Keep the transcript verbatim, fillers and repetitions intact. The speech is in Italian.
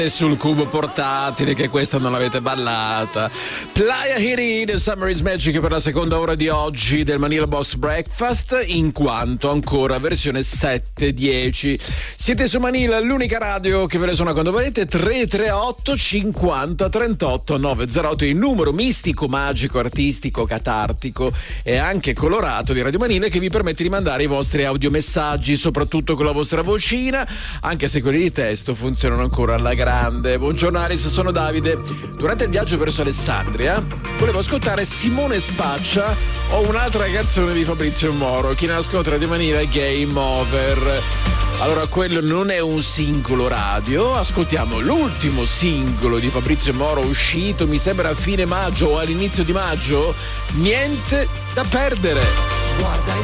sul cubo portatile, che questa non l'avete ballata. Playa Hiri, The Summer is Magic, per la seconda ora di oggi del Manila Boss Breakfast, in quanto ancora versione sette dieci. Siete su Manila, l'unica radio che ve ne suona quando volete. Tre tre otto cinquanta trentotto novecentotto, il numero mistico, magico, artistico, catartico e anche colorato di Radio Manila, che vi permette di mandare i vostri audiomessaggi, soprattutto con la vostra vocina, anche se quelli di testo funzionano ancora alla grande. Buongiorno Aris, sono Davide. Durante il viaggio verso Alessandria volevo ascoltare Simone Spaccia o un'altra canzone di Fabrizio Moro. Chi ne ascolta Radio Manila è Game Over. Allora, quello non è un singolo radio. Ascoltiamo l'ultimo singolo di Fabrizio Moro, uscito mi sembra a fine maggio o all'inizio di maggio. Niente da perdere. Guarda